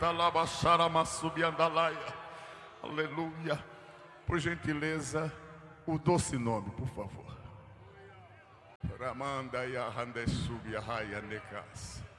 Talabaxaramassubiandalaia. Aleluia. Por gentileza, o doce nome, por favor. Ramanda Yahandesubia Raya Necas.